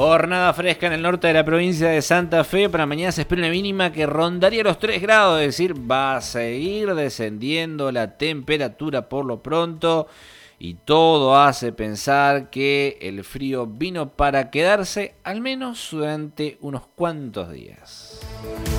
Jornada fresca en el norte de la provincia de Santa Fe. Para mañana se espera una mínima que rondaría los 3 grados, es decir, va a seguir descendiendo la temperatura por lo pronto. Y todo hace pensar que el frío vino para quedarse, al menos durante unos cuantos días.